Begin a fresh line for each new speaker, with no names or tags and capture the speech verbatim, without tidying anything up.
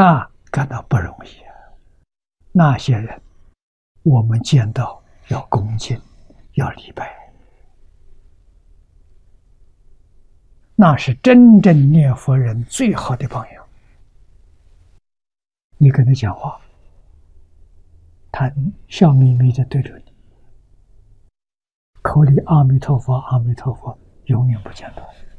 啊，感到不容易啊。那些人，我们见到要恭敬，要礼拜，那是真正念佛人最好的榜样。你跟他讲话，他笑眯眯的对着你，口里阿弥陀佛，阿弥陀佛，永远不间断。